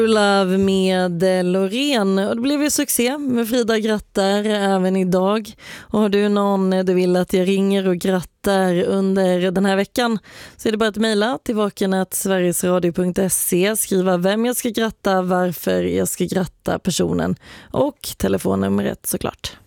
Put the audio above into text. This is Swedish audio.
Love med Loreen, och det blev ju succé med Frida grattar även idag. Och har du någon du vill att jag ringer och grattar under den här veckan, så är det bara att mejla till vaken@sverigesradio.se, skriva vem jag ska gratta, varför jag ska gratta personen och telefonnumret såklart.